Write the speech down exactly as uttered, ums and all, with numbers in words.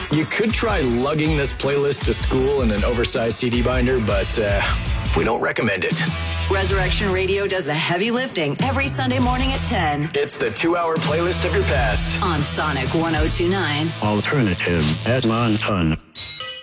You could try lugging this playlist to school in an oversized C D binder, but uh, we don't recommend it. Resurrection Radio does the heavy lifting every Sunday morning at ten. It's the two-hour playlist of your past. On Sonic one oh two point nine. Alternative Edmonton.